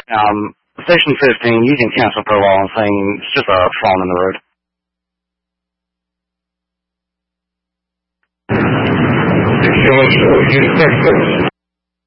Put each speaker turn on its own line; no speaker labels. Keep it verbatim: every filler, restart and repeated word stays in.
Um, Station fifteen, you can cancel per law and saying it's just a falling in the road.
Station one, you